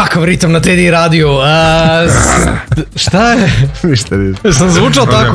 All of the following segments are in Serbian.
Kakav ritam na Teddy radiju. Šta je? Ništa. Sam zvučao tako.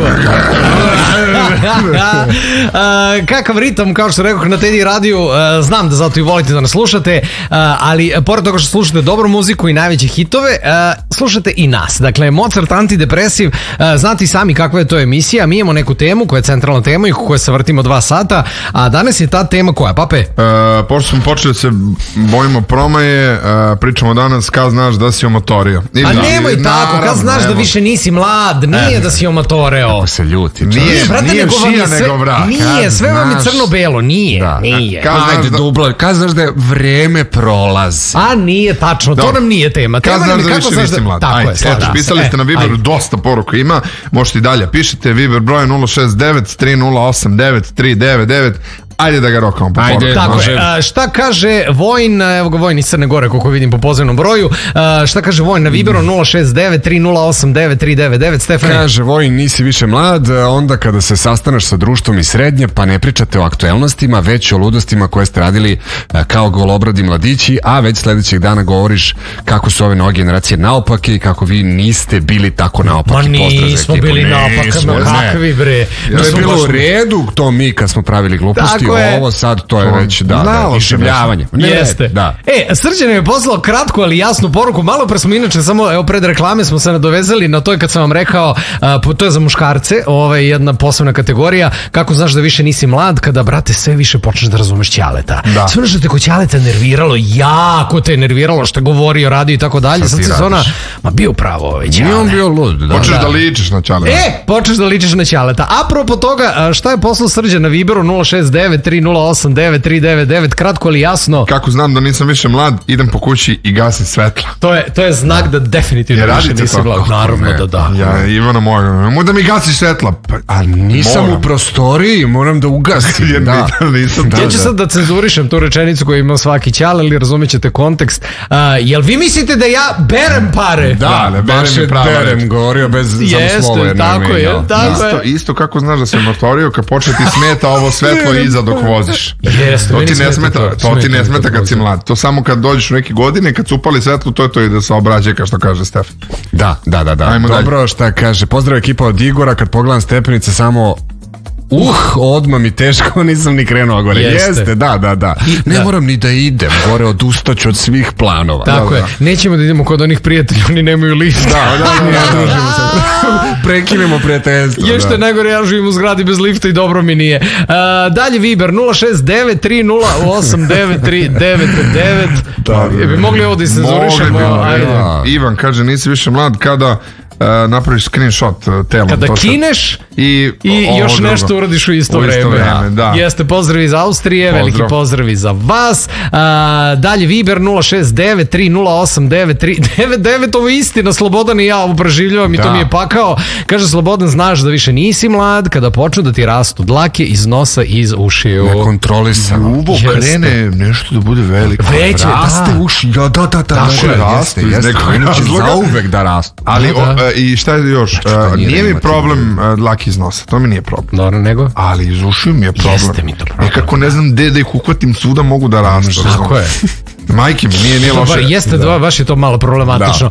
Kakav ritam, kao što rekao, na Teddy radiju. Znam da zato i volite da nas slušate, ali pored toga što slušate dobru muziku i najveće hitove, slušate i nas. Dakle, Mozart Antidepresiv, znate i sami kakva je to emisija. Mi imamo neku temu koja je centralna tema i koja se vrtimo 2 sata, a danas je ta tema koja, Pape? Pošto smo počeli da se bojimo promaje, pričamo danas kad znaš da si omotorio. A nemoj tako, kad znaš da više nisi mlad, nije da si omotoreo. Ako se ljuti. Nije šija nego vrat. Nije, sve vam je crno-belo, nije. Ajde, dublo, kad znaš da je vreme prolazi. A nije tačno, to nam nije tema. Kad znaš da više nisi mlad. Tako je, pisali ste na Viberu, dosta poruka ima, možete i dalje pišete, Viber broj 069 3089 399. Ajde da ga rokamo po poruku. Tako je. Šta kaže Vojn, evo ga Vojn iz Crne Gore, koliko vidim po pozivnom broju, šta kaže Vojn na Viberu 069 3089 399, Stefane? Kaže Vojn, nisi više mlad, onda kada se sastaneš sa društvom i srednje, pa ne pričate o aktuelnostima, već o ludostima koje ste radili kao golobradi mladići, a već sledećeg dana govoriš kako su ove nove generacije naopake i kako vi niste bili tako naopaki. Ma nismo bili naopaki, kakvi bre. To je bilo u redu, to mi kad smo pravili gluposti. Ovo sad, to je već, išemljavanje. Jeste. Srđan je poslao kratku, ali jasnu poruku. Malo pre smo inače, samo evo pred reklame smo se nadovezali na to kad sam vam rekao, to je za muškarce, jedna posebna kategorija, kako znaš da više nisi mlad, kada, brate, sve više počneš da razumeš Ćaleta. Sve ono što te kod Ćaleta nerviralo, jako te nerviralo, što je govorio, radio i tako dalje. Sad si zona, ma bio pravo ovaj Ćale. Nije on bio lud. Počneš da ličiš na Ćaleta. Počneš da ličiš na Ćaleta. Apropo toga, šta je poslao Srđan na Viberu 069 3089 399, kratko ali jasno. Kako znam da nisam više mlad, idem po kući i gasim svetla. To je znak da definitivno više nisi mlad. Naravno da. Ja, Ivana moja, da mi gasiš svetla. A nisam u prostoriji, moram da ugasim. Ja ću sad da cenzurišem tu rečenicu koju ima svaki Ćale, ali razumjet ćete kontekst. Jel vi mislite da ja berem pare? Da, baš je berem, govorio bez samozlovo. Jeste, tako je. Isto kako znaš da se motorio, kad počne ti smeta ovo svetlo iza dok voziš. To ti ne smeta kad si mlad. To samo kad dođeš u neke godine, kad su upali svetlo, to je to i da se obrađe, kao što kaže Stefan. Da. Dobro, šta kaže, pozdrav ekipa od Igora, kad pogledam stepenice samo odmah mi teško, nisam ni krenuo gore. Jeste, da. Ne moram ni da idem gore, odustaću od svih planova. Tako je, nećemo da idemo kod onih prijatelja, oni nemaju lift. Prekinemo prijateljstvo. Još što je najgore, ja živim u zgradi bez lifta i dobro mi nije. Dalje Viber 069 3089 399. Bi mogli ovo da cenzurišemo? Ivan kaže, nisi više mlad kada napraviš screenshot telom. Kada kineš i još nešto uradiš u isto vreme. Jeste, pozdrav iz Austrije, veliki pozdrav i za vas. Dalje Viber 069 3089 399, ovo je istina, Slobodan i ja ovo preživljavam i to mi je pakao. Kaže Slobodan, znaš da više nisi mlad kada počnu da ti rastu dlake iz nosa i iz ušiju. Nekontrolisano. Ljubo krene nešto da bude veliko. Veće, raste uši, rastu iz nekog razloga. Zauvek da rastu. Ali i šta je još? Nije mi problem dlake iz nosa, to mi nije problem. Dobro, nego? Ali iz ušiju mi je problem. Jeste mi to problem. Nekako ne znam gde da ih uhvatim, svuda mogu da rastu. Tako je. Majke mi, nije loše. Jeste, baš je to malo problematično.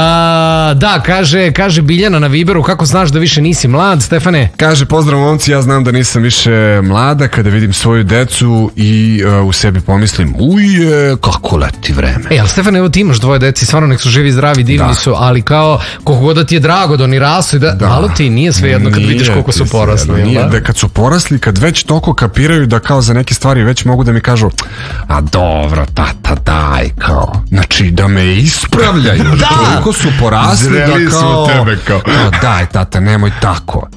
Kaže Biljana na Viberu, kako znaš da više nisi mlad, Stefane? Kaže, pozdrav momci, ja znam da nisam više mlada kada vidim svoju decu i u sebi pomislim, kako leti vreme. Ali Stefane, evo ti imaš 2 deci, stvarno nek su živi, zdravi, divni su, ali kao, koliko god da ti je drago da oni rastu, malo ti nije sve jedno kad vidiš koliko su porasli. Nije, da kad su porasli, kad već toliko kapiraju da kao za neke stvari već mogu da mi kažu, a dobro, tata, daj, kao, znači da me ispravljaju. Koliko su porasli da kao, daj tata, nemoj tako.